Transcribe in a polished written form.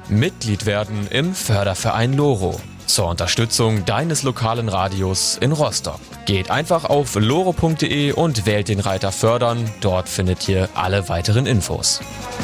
Mitglied werden im Förderverein Loro zur Unterstützung deines lokalen Radios in Rostock. Geht einfach auf loro.de und wählt den Reiter Fördern. Dort findet ihr alle weiteren Infos.